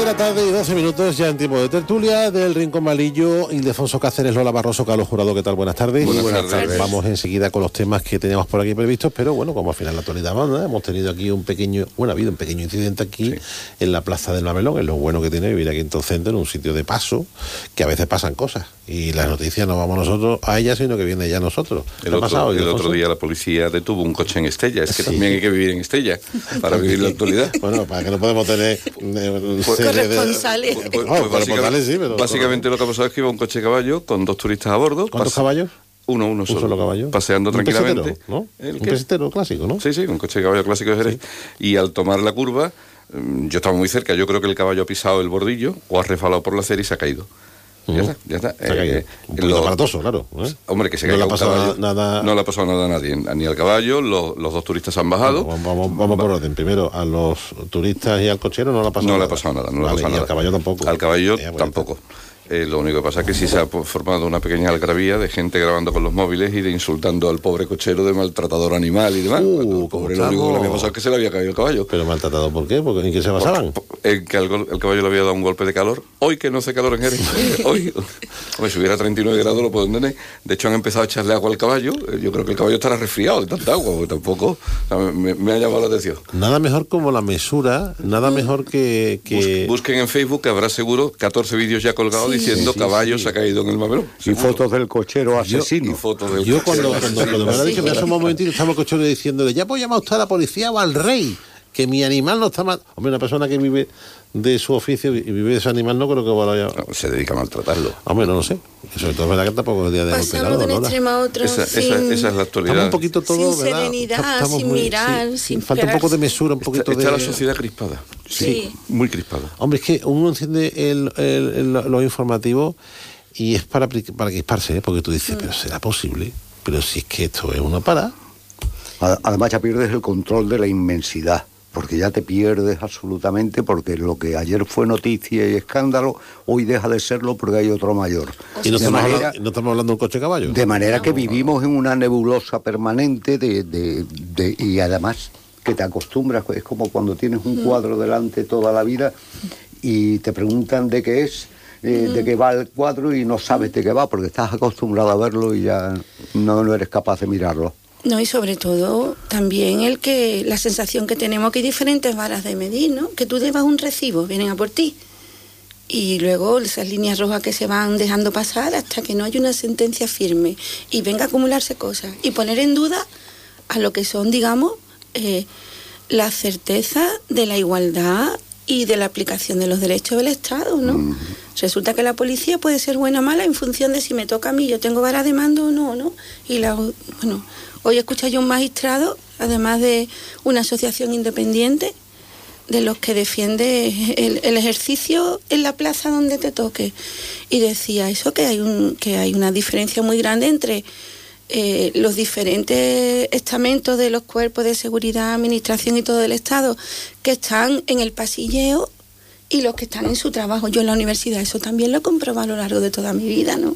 la tarde y 12 minutos ya en tiempo de tertulia del Rincón Malillo. Ildefonso Cáceres, Lola Barroso, Carlos Jurado, ¿qué tal? Buenas tardes. Muy buenas tardes. Vamos enseguida con los temas que teníamos por aquí previstos, pero bueno, como al final la actualidad manda, hemos tenido aquí ha habido un pequeño incidente aquí en la Plaza del Mamelón. Es lo bueno que tiene vivir aquí en Tocentro, en un sitio de paso, que a veces pasan cosas. Y las noticias no vamos nosotros a ellas, sino que viene ya a nosotros. El otro día la policía detuvo un coche en Estella. Es que también hay que vivir en Estella para vivir la actualidad. Bueno, para que no podemos tener corresponsales. Básicamente lo que ha pasado es que iba un coche de caballo con 2 turistas a bordo. ¿Cuántos caballos? Uno solo caballo. Paseando tranquilamente. Pesetero, ¿no? Un pesetero clásico, ¿no? Sí, un coche de caballo clásico de Jerez. Sí. Y al tomar la curva, yo estaba muy cerca, yo creo que el caballo ha pisado el bordillo o ha resbalado por la acera y se ha caído. Ya está. Un poquito aparatoso, claro. Hombre, que se caiga un caballo. No le ha pasado nada a nadie, ni al caballo. Los 2 turistas han bajado. Vamos por orden. Primero, a los turistas y al cochero no le ha pasado nada. No le ha pasado nada. Y al caballo tampoco. Al caballo tampoco. Lo único que pasa es que sí se ha formado una pequeña algarabía de gente grabando con los móviles y de insultando al pobre cochero de maltratador animal y demás. El pobre, lo único que le había pasado es que se le había caído el caballo. ¿Pero maltratado por qué? ¿En qué se basaban? Que el caballo le había dado un golpe de calor. Hoy que no hace calor en Jerez. Hoy, hombre, si hubiera 39 grados lo puedo entender. De hecho han empezado a echarle agua al caballo. Yo creo que el caballo estará resfriado de tanta agua, porque tampoco me ha llamado la atención. Nada mejor como la mesura, nada mejor que... Busquen en Facebook, que habrá seguro 14 vídeos ya colgados diciendo caballo se ha caído en el Mamelón. Y fotos del cochero asesino. Yo cuando me lo ha dicho, me hace un momentito, estamos cochero diciéndole, ya puedo llamar usted a la policía o al rey, que mi animal no está mal. Hombre, una persona que vive de su oficio y vive de ese animal, no creo que vaya a... No, se dedica a maltratarlo. Hombre, no lo sé. Sobre todo es verdad que tampoco es día de golpe calor, de un extremo a otro. Esa es la actualidad. Estamos un poquito todo, sin ¿verdad? serenidad, sin mirar, sin falta un poco de mesura, un poquito está de... la sociedad crispada. Sí. Muy crispada. Hombre, es que uno enciende los informativos y es para crisparse, porque tú dices, pero ¿será posible? Pero si es que esto es una para... Además ya pierdes el control de la inmensidad, porque ya te pierdes absolutamente, porque lo que ayer fue noticia y escándalo, hoy deja de serlo porque hay otro mayor. Y no estamos hablando de un coche caballo. De manera que vivimos en una nebulosa permanente y además que te acostumbras, es como cuando tienes un cuadro delante toda la vida y te preguntan de qué es, de qué va el cuadro y no sabes de qué va, porque estás acostumbrado a verlo y ya no eres capaz de mirarlo. No, y sobre todo también la sensación que tenemos que hay diferentes varas de medir, ¿no? Que tú llevas un recibo, vienen a por ti. Y luego esas líneas rojas que se van dejando pasar hasta que no hay una sentencia firme y venga a acumularse cosas y poner en duda a lo que son, digamos, la certeza de la igualdad y de la aplicación de los derechos del Estado, ¿no? Resulta que la policía puede ser buena o mala en función de si me toca a mí, yo tengo vara de mando o no, ¿no? Y hoy escuché yo un magistrado, además de una asociación independiente, de los que defiende el ejercicio en la plaza donde te toque. Y decía eso, que hay una diferencia muy grande entre los diferentes estamentos de los cuerpos de seguridad, administración y todo el Estado, que están en el pasilleo y los que están en su trabajo. Yo en la universidad eso también lo he comprobado a lo largo de toda mi vida, ¿no?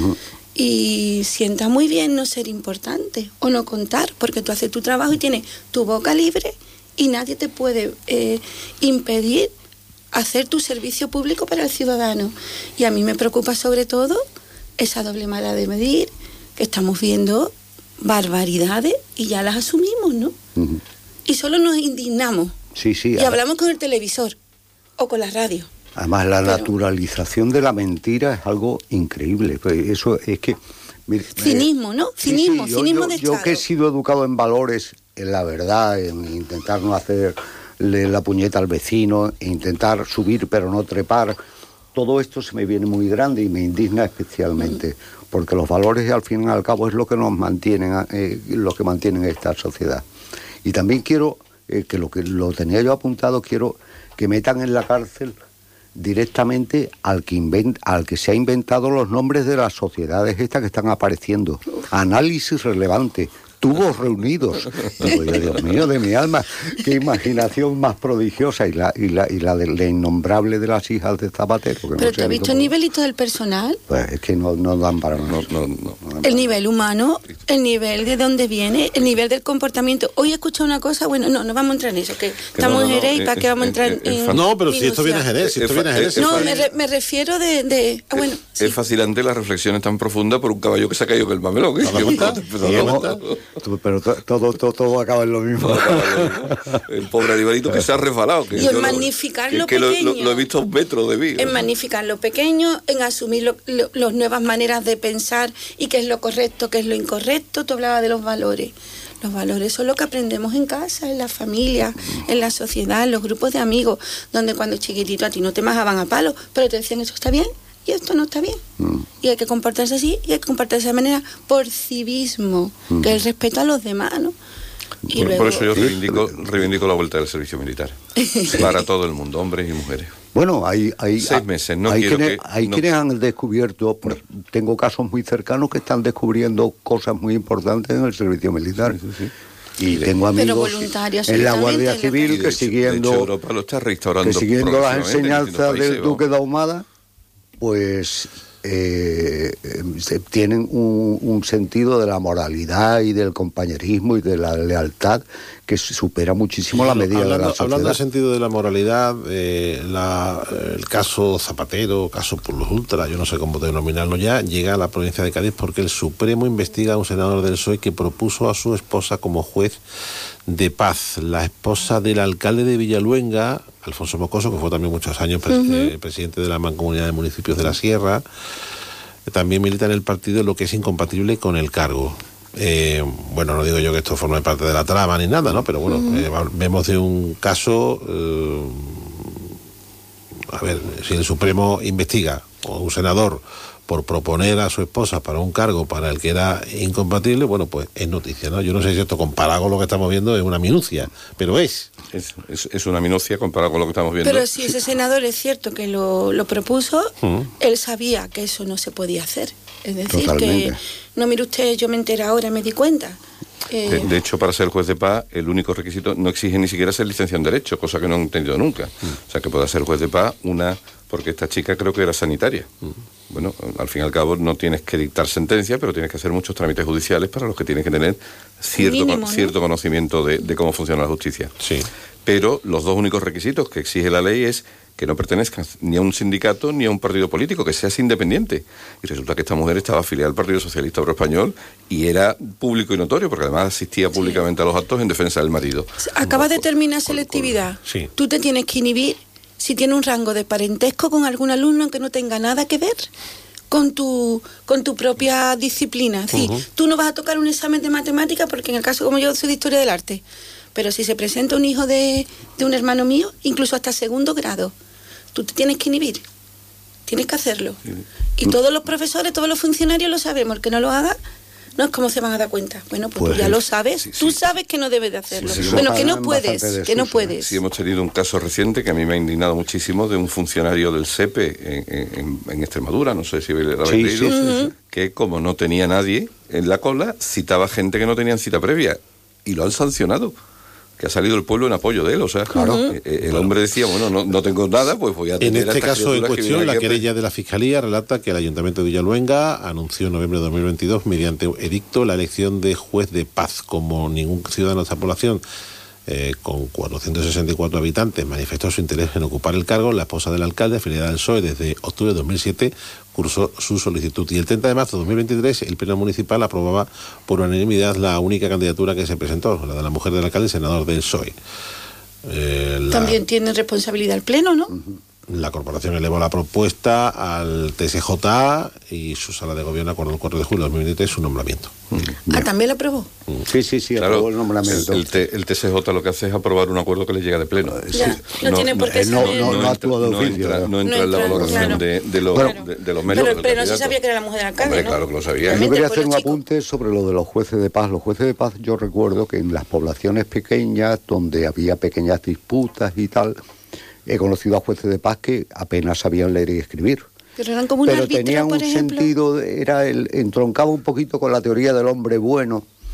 Y sienta muy bien no ser importante o no contar, porque tú haces tu trabajo y tienes tu boca libre y nadie te puede impedir hacer tu servicio público para el ciudadano. Y a mí me preocupa sobre todo esa doble vara de medir, que estamos viendo barbaridades y ya las asumimos, ¿no? Y solo nos indignamos. Sí. Y hablamos con el televisor o con la radio. Además, la naturalización de la mentira es algo increíble. Pues eso es que... Cinismo, ¿no? Cinismo de Estado. Yo que he sido educado en valores, en la verdad, en intentar no hacerle la puñeta al vecino, en intentar subir pero no trepar, todo esto se me viene muy grande y me indigna especialmente, porque los valores al fin y al cabo es lo que nos mantienen, lo que mantienen esta sociedad. Y también quiero, que lo tenía yo apuntado, quiero que metan en la cárcel directamente al que se ha inventado los nombres de las sociedades estas que están apareciendo. Análisis relevante. tubos reunidos. Digo yo, Dios mío, de mi alma, qué imaginación más prodigiosa, y la de la innombrable de las hijas de Zapatero. Que Pero ¿te has visto el nivelito del personal? Pues es que no dan para nada. El nivel humano, el nivel de dónde viene, el nivel del comportamiento. Hoy he escuchado una cosa, bueno, no vamos a entrar en eso, que estamos en Jerez y para qué vamos a entrar en... No, pero si esto viene a Jerez, No, me refiero bueno, sí. Es fascinante las reflexiones tan profundas por un caballo que se ha caído que el mamelón. Pero todo acaba en lo mismo. El pobre animalito que se ha resbalado. Y en magnificar lo pequeño. Lo he visto a un metro de mí. En magnificar lo pequeño, en asumir las nuevas maneras de pensar y qué es lo correcto, qué es lo incorrecto. Tú hablabas de los valores. Los valores son lo que aprendemos en casa, en la familia, en la sociedad, en los grupos de amigos, donde cuando chiquitito a ti no te majaban a palo, pero te decían eso está bien y esto no está bien. Y hay que comportarse así y hay que comportarse de manera por civismo, que es el respeto a los demás, ¿no? Y por eso yo reivindico la vuelta del servicio militar para todo el mundo, hombres y mujeres. Bueno, hay 6 meses. Quienes han descubierto, tengo casos muy cercanos que están descubriendo cosas muy importantes en el servicio militar. Y tengo amigos en la Guardia Civil que siguiendo Europa lo está restaurando, que siguiendo las enseñanzas del Duque de Ahumada, pues tienen un sentido de la moralidad y del compañerismo y de la lealtad que supera muchísimo la medida de la sociedad. Hablando del sentido de la moralidad, el caso Zapatero, caso por los ultras, yo no sé cómo denominarlo ya, llega a la provincia de Cádiz porque el Supremo investiga a un senador del PSOE que propuso a su esposa como juez de paz. La esposa del alcalde de Villaluenga, Alfonso Mocoso, que fue también muchos años presidente de la Mancomunidad de Municipios de la Sierra, también milita en el partido, lo que es incompatible con el cargo. Bueno, no digo yo que esto forme parte de la trama ni nada, ¿no? Pero bueno, vemos de un caso, a ver, si el Supremo investiga o un senador por proponer a su esposa para un cargo para el que era incompatible, bueno, pues es noticia, ¿no? Yo no sé si esto comparado con lo que estamos viendo es una minucia, pero es una minucia comparado con lo que estamos viendo. Pero si ese senador es cierto que lo propuso, él sabía que eso no se podía hacer. Es decir, que no, mire usted, yo me enteré ahora, me di cuenta. De hecho, para ser juez de paz, el único requisito no exige ni siquiera ser licenciado en Derecho, cosa que no he entendido nunca. O sea, que pueda ser juez de paz porque esta chica creo que era sanitaria. Bueno, al fin y al cabo no tienes que dictar sentencia, pero tienes que hacer muchos trámites judiciales para los que tienes que tener cierto conocimiento de cómo funciona la justicia. Sí. Pero los dos únicos requisitos que exige la ley es que no pertenezcas ni a un sindicato ni a un partido político, que seas independiente. Y resulta que esta mujer estaba afiliada al Partido Socialista Obrero Español y era público y notorio, porque además asistía públicamente a los actos en defensa del marido. Acaba de terminar selectividad. Sí. Tú te tienes que inhibir si tiene un rango de parentesco con algún alumno que no tenga nada que ver con tu propia disciplina. Sí, tú no vas a tocar un examen de matemáticas porque en el caso como yo soy de Historia del Arte, pero si se presenta un hijo de un hermano mío, incluso hasta segundo grado, tú te tienes que inhibir, tienes que hacerlo. Y todos los profesores, todos los funcionarios lo sabemos, el que no lo haga, no es como se van a dar cuenta. Bueno, pues tú ya lo sabes, tú sabes que no debes de hacerlo. Bueno, que no puedes, Sí, hemos tenido un caso reciente que a mí me ha indignado muchísimo de un funcionario del SEPE en Extremadura, no sé si lo habéis leído, que como no tenía nadie en la cola, citaba gente que no tenían cita previa y lo han sancionado. Que ha salido el pueblo en apoyo de él, o sea, el hombre decía, bueno, no tengo nada, pues voy a tener. En este caso en cuestión, la querella de la Fiscalía relata que el Ayuntamiento de Villaluenga anunció en noviembre de 2022, mediante edicto, la elección de juez de paz. Como ningún ciudadano de esta población, con 464 habitantes, manifestó su interés en ocupar el cargo, la esposa del alcalde, afiliada al PSOE desde octubre de 2007, cursó su solicitud. Y el 30 de marzo de 2023, el Pleno Municipal aprobaba por unanimidad la única candidatura que se presentó, la de la mujer del alcalde, senador del PSOE. También tiene responsabilidad el Pleno, ¿no? La corporación elevó la propuesta al TSJ y su sala de gobierno acordó el 4 de julio de 2023 su nombramiento. ¿También lo aprobó? Sí, claro, aprobó el nombramiento. El TSJ lo que hace es aprobar un acuerdo que le llega de pleno. No tiene por qué saber. No actúa de oficio. No entra en la valoración de los méritos. Pero no se sabía que era la mujer del alcalde, ¿no? Claro que lo sabía. Yo quería hacer un apunte sobre lo de los jueces de paz. Los jueces de paz, yo recuerdo que en las poblaciones pequeñas, donde había pequeñas disputas y tal, he conocido a jueces de paz que apenas sabían leer y escribir. Pero eran como un pero árbitro, tenían por un ejemplo. sentido, entroncaba un poquito con la teoría del hombre bueno,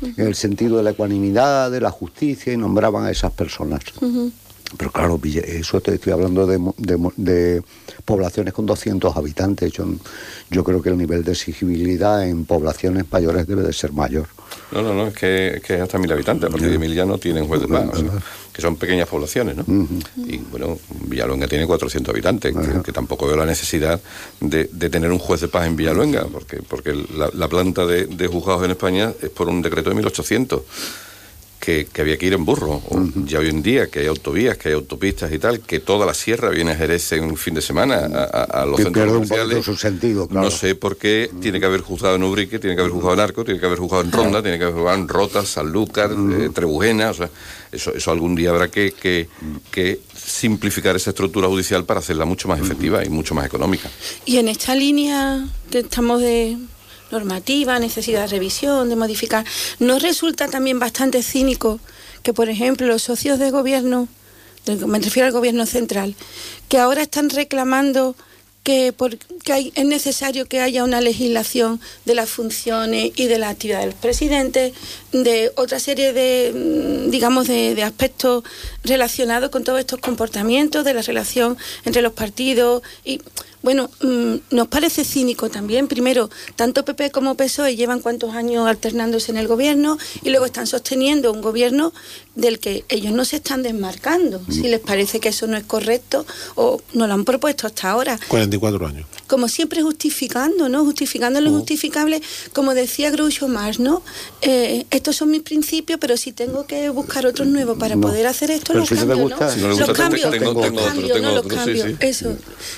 en el sentido de la ecuanimidad, de la justicia, y nombraban a esas personas. Pero claro, eso te estoy hablando de poblaciones con 200 habitantes. Yo creo que el nivel de exigibilidad en poblaciones mayores debe de ser mayor. No, es que es hasta 1000 habitantes. A partir de 1000 ya no tienen juez de paz, o sea, que son pequeñas poblaciones, ¿no? Y bueno, Villaluenga tiene 400 habitantes, que tampoco veo la necesidad de tener un juez de paz en Villaluenga, porque la planta de juzgados en España es por un decreto de 1800. Que había que ir en burro. Ya hoy en día que hay autovías, que hay autopistas y tal, que toda la sierra viene a Jerez en un fin de semana a los centros comerciales. Su sentido, claro. No sé por qué tiene que haber juzgado en Ubrique, tiene que haber juzgado en Arco, tiene que haber juzgado en Ronda, tiene que haber juzgado en Rota, Sanlúcar, Trebujena. O sea, eso algún día habrá que simplificar esa estructura judicial para hacerla mucho más efectiva y mucho más económica. Y en esta línea que estamos de normativa, necesidad de revisión, de modificar, ¿no resulta también bastante cínico que, por ejemplo, los socios de gobierno, me refiero al gobierno central, que ahora están reclamando que es necesario que haya una legislación de las funciones y de la actividad del presidente, de otra serie de, digamos, de aspectos relacionados con todos estos comportamientos, de la relación entre los partidos y... Bueno, nos parece cínico también. Primero, tanto PP como PSOE llevan cuántos años alternándose en el gobierno y luego están sosteniendo un gobierno del que ellos no se están desmarcando. Si les parece que eso no es correcto o no lo han propuesto hasta ahora. 44 años. Como siempre justificando, ¿no? Justificando lo injustificable, como decía Groucho Marx, ¿no? Estos son mis principios, pero si tengo que buscar otros nuevos para poder hacer esto, los cambio, ¿no? Si no le gusta, los cambio, tengo los otro, cambio, sí. eso.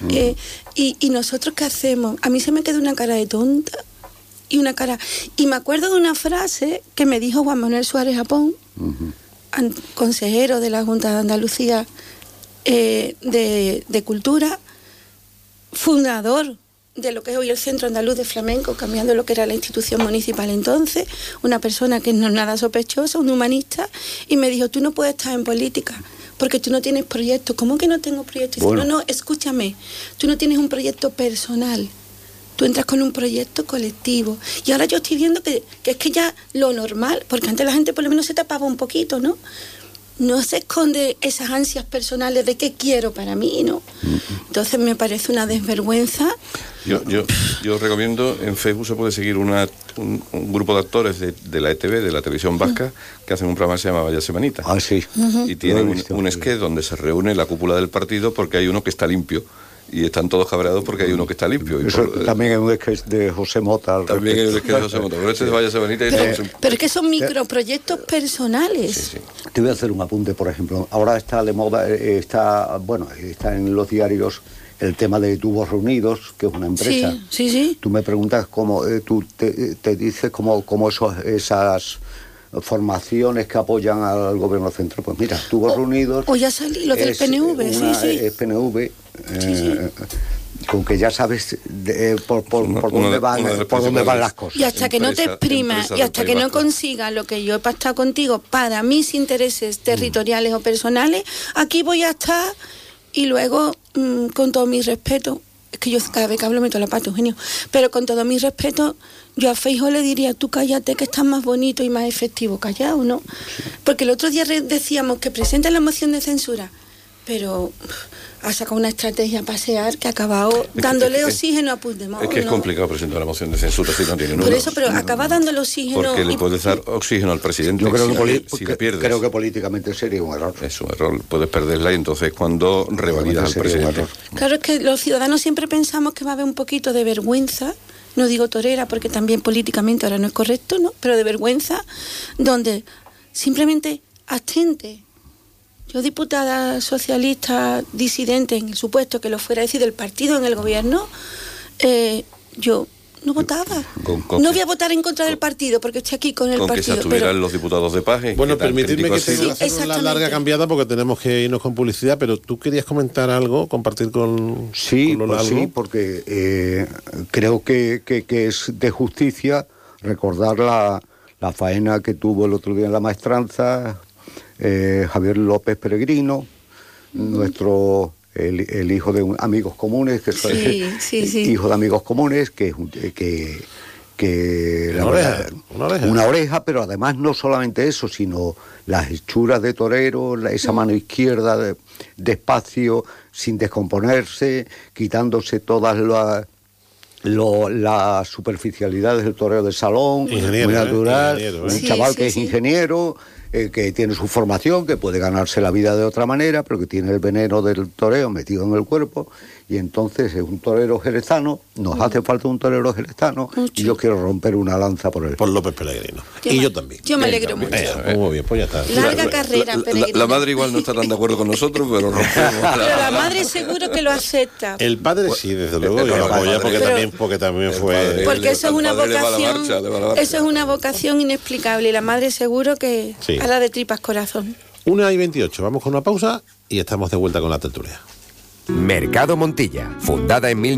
¿Y nosotros qué hacemos? A mí se me queda una cara de tonta y una cara... Y me acuerdo de una frase que me dijo Juan Manuel Suárez Japón, consejero de la Junta de Andalucía de Cultura, fundador de lo que es hoy el Centro Andaluz de Flamenco, cambiando lo que era la institución municipal entonces, una persona que no es nada sospechosa, un humanista, y me dijo, tú no puedes estar en política porque tú no tienes proyecto. ¿Cómo que no tengo proyecto? Y dice, no, escúchame, tú no tienes un proyecto personal, tú entras con un proyecto colectivo. Y ahora yo estoy viendo que es que ya lo normal, porque antes la gente por lo menos se tapaba un poquito, ¿no? No se esconde esas ansias personales de qué quiero para mí, ¿no? Entonces me parece una desvergüenza. Yo recomiendo, en Facebook se puede seguir un grupo de actores de la ETV, de la televisión vasca, que hacen un programa que se llama Vaya Semanita. Ah, sí. Y tienen un sketch donde se reúne la cúpula del partido porque hay uno que está limpio. Y están todos cabreados porque hay uno que está limpio. Eso también hay un sketch de José Mota. También hay un sketch de José Mota. Pero este se Vaya Semanita. Pero es que son microproyectos personales. Sí. Te voy a hacer un apunte, por ejemplo. Ahora está de moda, está en los diarios el tema de Tubos Reunidos, que es una empresa. Sí. Tú me preguntas cómo, tú te dices cómo esas formaciones que apoyan al gobierno central. Pues mira, Tubos Reunidos... O ya salí, lo del PNV, Es PNV, con que ya sabes por dónde van las cosas. Y hasta que no te exprimas y hasta que no consigas lo que yo he pactado contigo para mis intereses territoriales o personales, aquí voy a estar y luego, con todo mi respeto, es que yo cada vez que hablo meto la pata, Eugenio, pero con todo mi respeto, yo a Feijóo le diría, tú cállate que estás más bonito y más efectivo callado, ¿no? Porque el otro día decíamos que presenta la moción de censura, pero ha sacado una estrategia a pasear que ha acabado dándole oxígeno a Puigdemont. Es que es complicado presentar la moción de censura si no tiene números. Por eso, pero acaba dándole oxígeno. Porque le puedes dar oxígeno al presidente. Yo creo si le pierdes. Creo que políticamente sería un error. Es un error, puedes perderla y entonces cuando revalidas al presidente. Claro, es que los ciudadanos siempre pensamos que va a haber un poquito de vergüenza, no digo torera porque también políticamente ahora no es correcto, ¿no? Pero de vergüenza, donde simplemente abstente. Yo, diputada socialista disidente, en el supuesto que lo fuera a decir del partido en el gobierno, yo no votaba. No voy a votar en contra del partido porque estoy aquí con el partido. Con que se abstuvieran los diputados de Paje. Bueno, permitidme que te hacer una larga cambiada porque tenemos que irnos con publicidad, pero tú querías comentar algo, compartir con Lola algo. Sí, porque creo que es de justicia recordar la faena que tuvo el otro día en la maestranza Javier López Peregrino, el hijo de amigos comunes, que sí. hijo de amigos comunes, que que una oreja, pero además no solamente eso, sino las hechuras de torero, esa mano izquierda despacio, sin descomponerse, quitándose todas las superficialidades del torero de salón, ingeniero, muy natural, un chaval que es sí. ingeniero, que tiene su formación, que puede ganarse la vida de otra manera, pero que tiene el veneno del toreo metido en el cuerpo, y entonces es un torero jerezano, nos hace falta un torero jerezano, y yo quiero romper una lanza por él. Por López Pellegrino. Yo también. Yo me alegro mucho. Muy bien, pues ya está. Larga carrera, Pellegrino. La madre igual no está tan de acuerdo con nosotros, pero rompemos. Pero la madre seguro que lo acepta. El padre sí, desde luego, yo lo apoyo porque también fue... Porque eso es una padre le va la vocación, marcha, le va la marcha. eso es una vocación inexplicable, y la madre seguro que Sí. hará de tripas corazón. 1:28, vamos con una pausa y estamos de vuelta con la tertulia. Mercado Montilla, fundada en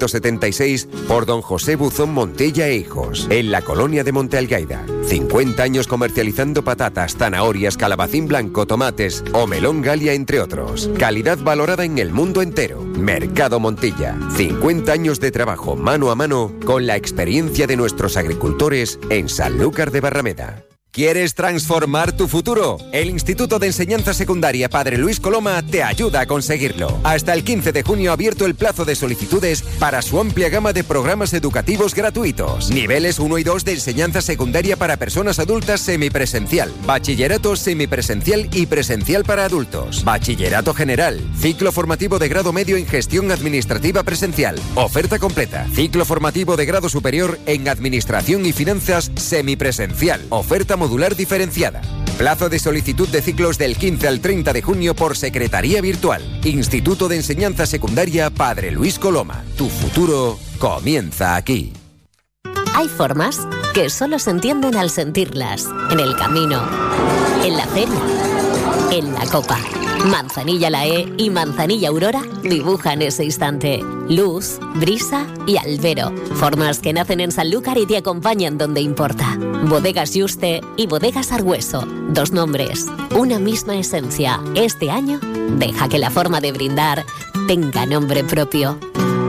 1976 por don José Buzón Montilla e Hijos, en la colonia de Monte Algaida. 50 años comercializando patatas, zanahorias, calabacín blanco, tomates o melón Galia, entre otros. Calidad valorada en el mundo entero. Mercado Montilla, 50 años de trabajo mano a mano con la experiencia de nuestros agricultores en Sanlúcar de Barrameda. ¿Quieres transformar tu futuro? El Instituto de Enseñanza Secundaria Padre Luis Coloma te ayuda a conseguirlo. Hasta el 15 de junio ha abierto el plazo de solicitudes para su amplia gama de programas educativos gratuitos. Niveles 1 y 2 de enseñanza secundaria para personas adultas semipresencial. Bachillerato semipresencial y presencial para adultos. Bachillerato general. Ciclo formativo de grado medio en gestión administrativa presencial. Oferta completa. Ciclo formativo de grado superior en administración y finanzas semipresencial. Oferta modular diferenciada. Plazo de solicitud de ciclos del 15 al 30 de junio por secretaría virtual. Instituto de Enseñanza Secundaria Padre Luis Coloma. Tu futuro comienza aquí. Hay formas que solo se entienden al sentirlas. En el camino, en la feria, en la copa. Manzanilla Lae y Manzanilla Aurora dibujan ese instante. Luz, brisa y albero. Formas que nacen en Sanlúcar y te acompañan donde importa. Bodegas Yuste y Bodegas Argüeso. Dos nombres, una misma esencia. Este año, deja que la forma de brindar tenga nombre propio.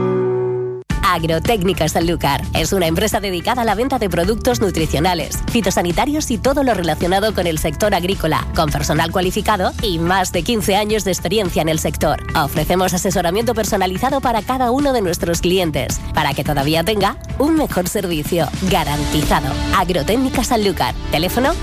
Agrotécnica Sanlúcar es una empresa dedicada a la venta de productos nutricionales, fitosanitarios y todo lo relacionado con el sector agrícola, con personal cualificado y más de 15 años de experiencia en el sector. Ofrecemos asesoramiento personalizado para cada uno de nuestros clientes, para que todavía tenga un mejor servicio, garantizado. Agrotécnica Sanlúcar, teléfono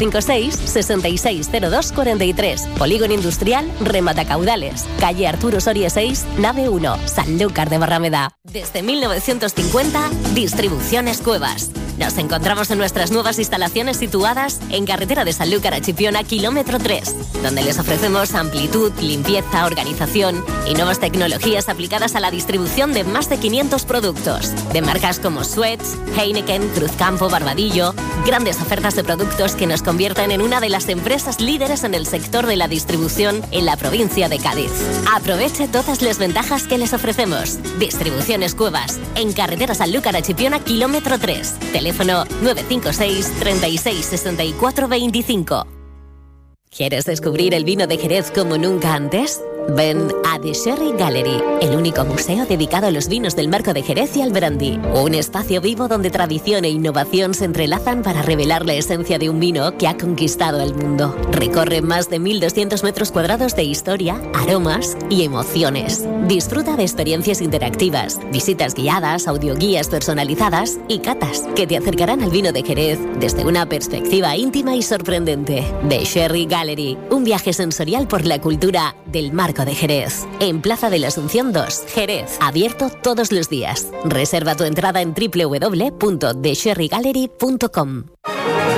856-660243, Polígono Industrial Rematacaudales, calle Arturo Soria 6, nave 1, Sanlúcar de Barrameda. Desde 1950, Distribuciones Cuevas. Nos encontramos en nuestras nuevas instalaciones situadas en carretera de Sanlúcar a Chipiona, kilómetro 3, donde les ofrecemos amplitud, limpieza, organización y nuevas tecnologías aplicadas a la distribución de más de 500 productos, de marcas como Suez, Heineken, Cruzcampo, Barbadillo. Grandes ofertas de productos que nos convierten en una de las empresas líderes en el sector de la distribución en la provincia de Cádiz. Aproveche todas las ventajas que les ofrecemos. Distribuciones Cuevas, en carretera Sanlúcar a Chipiona, kilómetro 3. Teléfono 956 36 64 25. ¿Quieres descubrir el vino de Jerez como nunca antes? Ven a The Sherry Gallery, el único museo dedicado a los vinos del Marco de Jerez y al brandy. Un espacio vivo donde tradición e innovación se entrelazan para revelar la esencia de un vino que ha conquistado el mundo. Recorre más de 1.200 metros cuadrados de historia, aromas y emociones. Disfruta de experiencias interactivas, visitas guiadas, audioguías personalizadas y catas que te acercarán al vino de Jerez desde una perspectiva íntima y sorprendente. The Sherry Gallery, un viaje sensorial por la cultura del Marco de Jerez. En Plaza de la Asunción 2, Jerez. Abierto todos los días. Reserva tu entrada en www.thesherrygallery.com.